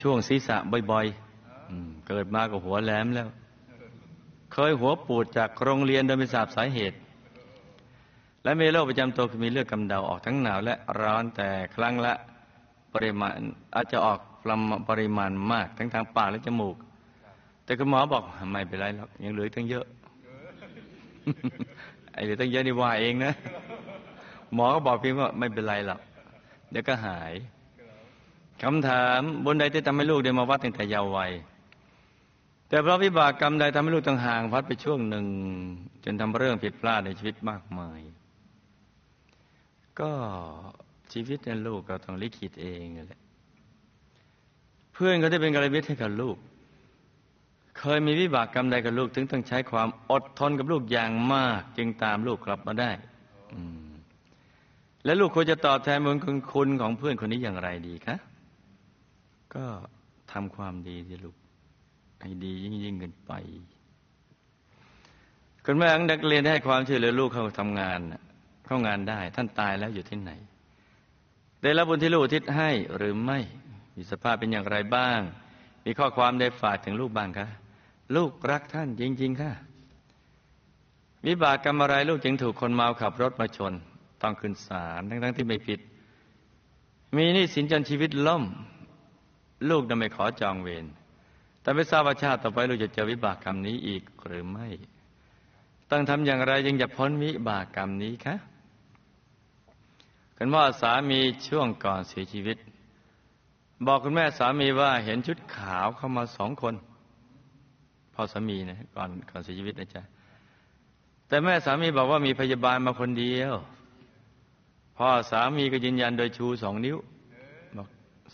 ช่วงศีรษะบ่อยๆเกิดมาก็หัวแหลมแล้วเคยหัวปูดจากโรงเรียนโดยไม่ทราบสาเหตุและมีโรคประจำตัวคือมีเลือดกำเดาออกทั้งหนาวและร้อนแต่ครั้งละปริมาณอาจจะออกปริมาณมากทั้งทางปากและจมูกแต่คุณหมอบอกไม่เป็นไรหรอกยังเหลือตั้งเยอะ ไอ้เหลือตั้งเยอะนี่ว่าเองนะหมอก็บอกเพียงว่าไม่เป็นไรหรอกเดี๋ยวก็หายคำถามบนใดที่ทำให้ลูกได้มาวัดตั้งแต่เยาว์วัยแต่เพราะวิบากกรรมใดทำให้ลูกต้องห่างพัดไปช่วงหนึ่งจนทำเรื่องผิดพลาดในชีวิตมากมายก็ชีวิตในลูกเราต้องลิขิตเองแหละเพื่อนก็ได้เป็นกัลยาณมิตรให้กับลูกเคยมีวิบากกรรมใดกับลูกถึงต้องใช้ความอดทนกับลูกอย่างมากจึงตามลูกกลับมาได้และลูกควรจะตอบแทนบุญคุณของเพื่อนคนนี้อย่างไรดีคะก็ทำความดีสิลูกให้ดียิ่งขึ้นไปคุณแม่ของนักเรียนให้ความช่วยเหลือลูกเข้าทำงานเข้างานได้ท่านตายแล้วอยู่ที่ไหนได้รับบุญที่ลูกอุทิศให้หรือไม่มีสภาพเป็นอย่างไรบ้างมีข้อความได้ฝากถึงลูกบ้างคะลูกรักท่านจริงๆค่ะวิบากกรรมอะไรลูกจึงถูกคนเมาขับรถมาชนต้องขึ้นศาลทั้งที่ไม่ผิดมีหนี้สินจนชีวิตล่มลูกน่ะไม่ขอจองเวรแต่ไม่ทราบว่าชาติต่อไปลูกจะเจอวิบากกรรมนี้อีกหรือไม่ต้องทำอย่างไรจึงจะพ้นวิบากกรรมนี้คะคุณพ่อสามีช่วงก่อนเสียชีวิตบอกคุณแม่สามีว่าเห็นชุดขาวเข้ามา2 คนพ่อสามีนะก่อนเสียชีวิตนะจ๊ะแต่แม่สามีบอกว่ามีพยาบาลมาคนเดียวพ่อสามีก็ยืนยันโดยชู2 นิ้วบอก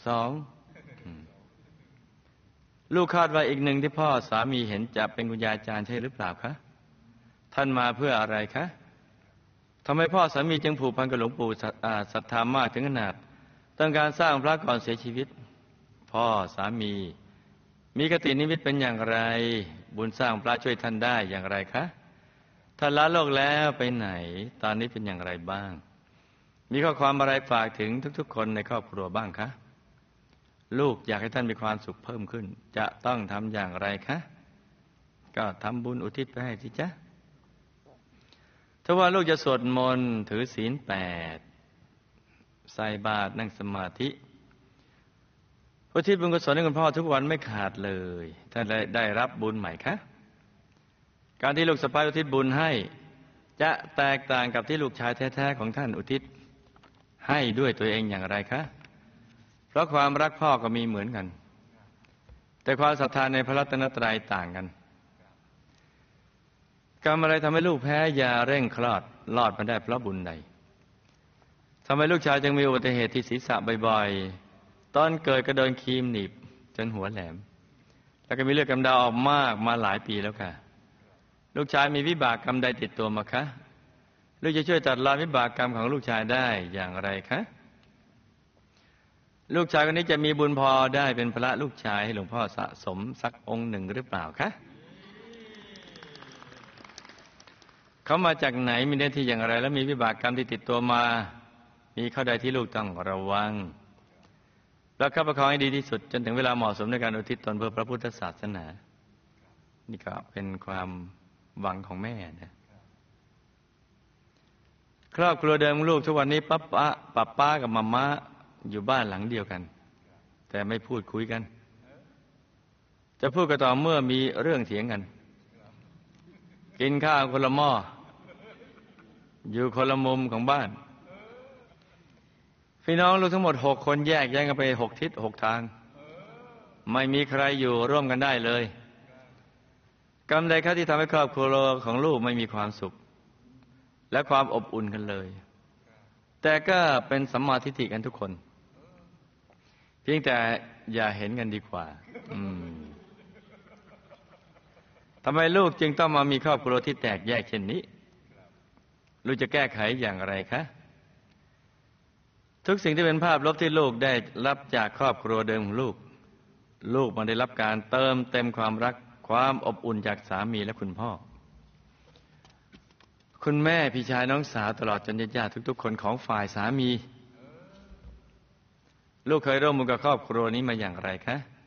2ลูกคาดว่าอีกหนึ่งที่พ่อสามีเห็นจะเป็นคุณยายอาจารย์ใช่หรือเปล่าคะท่านมาเพื่ออะไรคะทำไมพ่อสามีจึงผูกพันกับหลวงปู่ศรัทธามากถึงขนาดต้องการสร้างพระก่อนเสียชีวิตพ่อสามีคตินิมิตเป็นอย่างไรบุญสร้างพระช่วยท่านได้อย่างไรคะท่านละโลกแล้วไปไหนตอนนี้เป็นอย่างไรบ้างมีข้อความอะไรฝากถึงทุกๆคนในครอบครัวบ้างคะลูกอยากให้ท่านมีความสุขเพิ่มขึ้นจะต้องทำอย่างไรคะก็ทำบุญอุทิศไปให้สิจ๊ะถ้าว่าลูกจะสวดมนต์ถือศีล8ใส่บาตรนั่งสมาธิอุทิศบุญกุศลให้คุณพ่อทุกวันไม่ขาดเลยท่านได้รับบุญใหม่คะการที่ลูกสะใภ้อุทิศบุญให้จะแตกต่างกับที่ลูกชายแท้ๆของท่านอุทิศให้ด้วยตัวเองอย่างไรคะเพราะความรักพ่อก็มีเหมือนกันแต่ความศรัทธาในพระรัตนตรัยต่างกันกรรมอะไรทำให้ลูกแพ้ยาเร่งคลอดรอดมาได้เพราะบุญใดทำไมลูกชายจึงมีอุบัติเหตุที่ศีรษะบ่อยๆตอนเกิดก็โดนครีมหนีบจนหัวแหลมแล้วก็มีเลือดกำเดาออกมากมาหลายปีแล้วค่ะลูกชายมีวิบากกรรมใดติดตัวมาคะลูกจะช่วยตัดรอนวิบากกรรมของลูกชายได้อย่างไรคะลูกชายคนนี้จะมีบุญพอได้เป็นพระลูกชายให้หลวงพ่อสะสมสักองค์หนึ่งหรือเปล่าคะเขามาจากไหนมีหน้าที่อย่างไรและมีวิบากกรรมที่ติดตัวมามีข้อใดที่ลูกต้องระวังแล้วข้าประคองให้ดีที่สุดจนถึงเวลาเหมาะสมในการอุทิศตนเพื่อพระพุทธศาสนานี่ก็เป็นความหวังของแม่นะครอบครัวเดิมลูกทุกวันนี้ป้ากับมาม่าอยู่บ้านหลังเดียวกันแต่ไม่พูดคุยกันจะพูดก็ต่อเมื่อมีเรื่องเถียงกันกินข้าวคนละหม้ออยู่คนละมุมของบ้านพี่น้องลูกทั้งหมด6 คนแยกย้ายกันไป6 ทิศ6 ทางไม่มีใครอยู่ร่วมกันได้เลยกรรมใดคะที่ทำให้ครอบครัวของลูกไม่มีความสุขและความอบอุ่นกันเลยแต่ก็เป็นสัมมาทิฏฐิกันทุกคนเพียงแต่อย่าเห็นกันดีกว่าทำไมลูกจึงต้องมามีครอบครัวที่แตกแยกเช่นนี้ลูกจะแก้ไขอย่างไรคะทุกสิ่งที่เป็นภาพลบที่ลูกได้รับจากครอบครัวเดิมของลูกมันได้รับการเติมเต็มความรักความอบอุ่นจากสามีและคุณพ่อคุณแม่พี่ชายน้องสาวตลอดจนญาติๆทุกๆคนของฝ่ายสามีลูกเคยร่วมมือกับครอบครัวนี้มาอย่างไรคะ